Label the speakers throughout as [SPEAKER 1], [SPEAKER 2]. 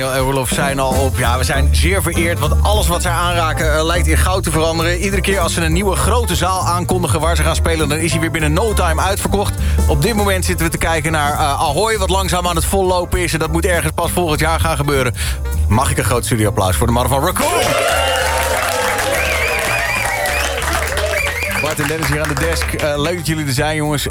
[SPEAKER 1] En Roelof zijn al op. Ja, we zijn zeer vereerd, want alles wat zij aanraken lijkt in goud te veranderen. Iedere keer als ze een nieuwe grote zaal aankondigen waar ze gaan spelen, dan is hij weer binnen no time uitverkocht. Op dit moment zitten we te kijken naar Ahoy, wat langzaam aan het vollopen is. En dat moet ergens pas volgend jaar gaan gebeuren. Mag ik een groot studioapplaus voor de mannen van Raccoon? Bart en Dennis hier aan de desk. Leuk dat jullie er zijn, jongens.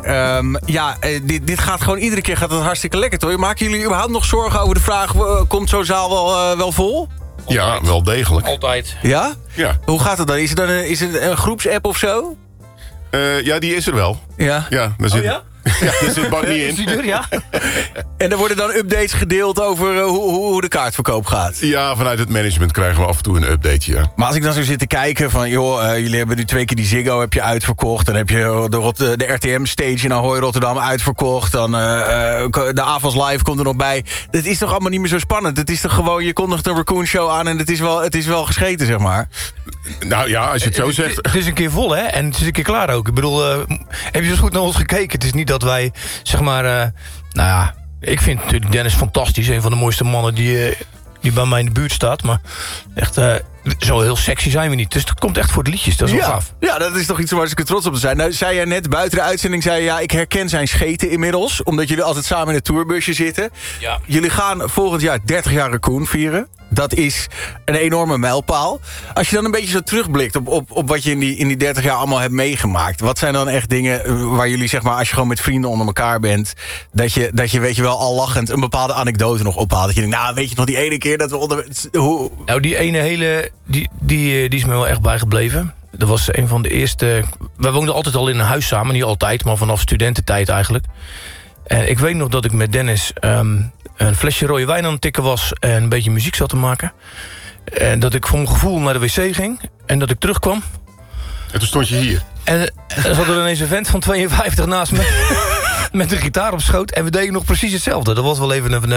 [SPEAKER 1] Dit gaat gewoon iedere keer gaat het hartstikke lekker, toch? Maken jullie überhaupt nog zorgen over de vraag, komt zo'n zaal wel vol?
[SPEAKER 2] Ja, wel degelijk.
[SPEAKER 3] Altijd.
[SPEAKER 1] Ja?
[SPEAKER 2] Ja.
[SPEAKER 1] Hoe gaat het dan? Is het een groepsapp of zo?
[SPEAKER 2] Ja, die is er wel.
[SPEAKER 1] Ja.
[SPEAKER 2] Ja, daar zit,
[SPEAKER 3] ja?
[SPEAKER 2] Ja, daar zit Bart niet in.
[SPEAKER 3] Ja?
[SPEAKER 1] En er worden dan updates gedeeld over hoe de kaartverkoop gaat.
[SPEAKER 2] Ja, vanuit het management krijgen we af en toe een updateje. Ja.
[SPEAKER 1] Maar als ik dan zo zit te kijken van, jullie hebben nu 2 keer die Ziggo heb je uitverkocht. Dan heb je de RTM-stage in Ahoy Rotterdam uitverkocht. Dan de Avals Live komt er nog bij. Het is toch allemaal niet meer zo spannend? Het is toch gewoon, je kondigt een Raccoon Show aan en het is wel gescheten, zeg maar.
[SPEAKER 2] Nou ja, als je het zo zegt.
[SPEAKER 3] Het is een keer vol, hè? En het is een keer klaar ook. Ik bedoel, heb je eens goed naar ons gekeken? Het is niet dat wij, zeg maar... ik vind natuurlijk Dennis fantastisch. Een van de mooiste mannen die bij mij in de buurt staat. Maar echt, zo heel sexy zijn we niet. Dus het komt echt voor de liedjes. Dat is wel gaaf.
[SPEAKER 1] Ja, dat is toch iets waar ik trots op te zijn. Nou, zei jij net buiten de uitzending, ik herken zijn scheten inmiddels. Omdat jullie altijd samen in het tourbusje zitten.
[SPEAKER 3] Ja.
[SPEAKER 1] Jullie gaan volgend jaar 30 jaar Raccoon vieren. Dat is een enorme mijlpaal. Als je dan een beetje zo terugblikt op wat je in die 30 jaar allemaal hebt meegemaakt. Wat zijn dan echt dingen waar jullie, zeg maar, als je gewoon met vrienden onder elkaar bent, dat je weet je wel, al lachend een bepaalde anekdote nog ophaalt. Dat je denkt, nou, weet je nog die ene keer dat we
[SPEAKER 3] Nou, die ene hele, die is me wel echt bijgebleven. Dat was een van de eerste... Wij woonden altijd al in een huis samen, niet altijd, maar vanaf studententijd eigenlijk. En ik weet nog dat ik met Dennis een flesje rode wijn aan het tikken was en een beetje muziek zat te maken. En dat ik voor mijn gevoel naar de wc ging en dat ik terugkwam.
[SPEAKER 2] En toen stond je hier.
[SPEAKER 3] En er zat er ineens een vent van 52 naast me met een gitaar op schoot. En we deden nog precies hetzelfde. Dat was wel even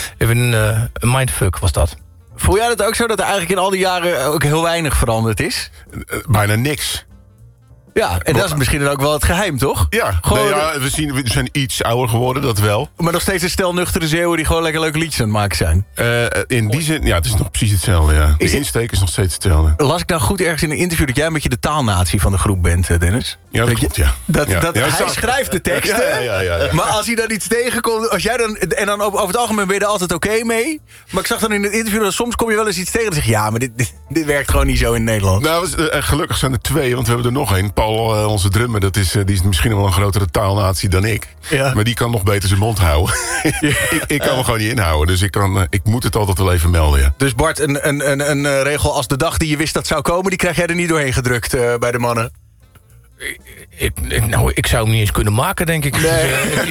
[SPEAKER 3] een mindfuck, was dat.
[SPEAKER 1] Voel jij dat ook zo, dat er eigenlijk in al die jaren ook heel weinig veranderd is?
[SPEAKER 2] Bijna niks.
[SPEAKER 1] Ja, en dat is misschien dan ook wel het geheim, toch?
[SPEAKER 2] Ja,
[SPEAKER 1] Gewoon,
[SPEAKER 2] we zijn iets ouder geworden, dat wel.
[SPEAKER 1] Maar nog steeds een stel nuchtere zeeuwen die gewoon lekker leuke liedjes aan het maken zijn.
[SPEAKER 2] In die zin, ja, het is nog precies hetzelfde. Ja. De insteek is nog steeds hetzelfde.
[SPEAKER 1] Las ik nou goed ergens in een interview dat jij een beetje de taalnatie van de groep bent, Dennis?
[SPEAKER 2] Ja, dat klopt, ja.
[SPEAKER 1] Hij schrijft de teksten,
[SPEAKER 2] ja.
[SPEAKER 1] maar als hij dan iets tegenkomt, als jij dan, en dan over het algemeen ben je er altijd oké mee. Maar ik zag dan in het interview dat soms kom je wel eens iets tegen en zeg je, ja, maar dit werkt gewoon niet zo in Nederland.
[SPEAKER 2] Nou, gelukkig zijn er 2, want we hebben er nog één. Paul, onze drummer, die is misschien wel een grotere taalnatie dan ik. Ja. Maar die kan nog beter zijn mond houden. ik kan me gewoon niet inhouden, dus ik moet het altijd wel even melden. Ja.
[SPEAKER 1] Dus Bart, een regel als de dag die je wist dat zou komen, die krijg jij er niet doorheen gedrukt bij de mannen?
[SPEAKER 3] Ik zou hem niet eens kunnen maken, denk ik. Nee.